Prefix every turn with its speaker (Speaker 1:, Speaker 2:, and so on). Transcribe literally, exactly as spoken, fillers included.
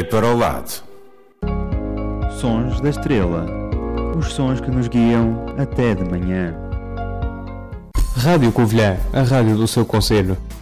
Speaker 1: para o lado.
Speaker 2: Sons da Estrela. Os sons que nos guiam até de manhã.
Speaker 3: Rádio Covilhã, a rádio do seu concelho.